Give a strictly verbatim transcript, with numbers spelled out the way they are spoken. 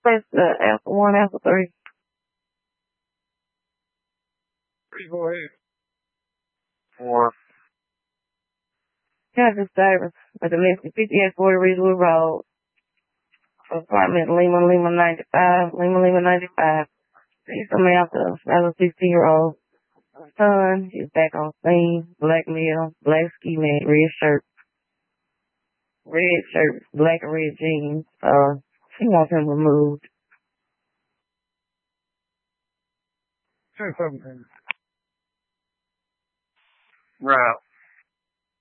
Press the Alpha one, Alpha three. Three, go ahead. Four. Traffic service for domestic fifty-eight forty Ridgewood Road. Apartment Lima, Lima ninety-five, Lima, Lima ninety-five. See Samantha, as a sixteen-year-old son. She's back on scene. Black male, black ski mat, red shirt. Red shirt, black and red jeans. Uh, she wants him removed. ten seventeen. Route.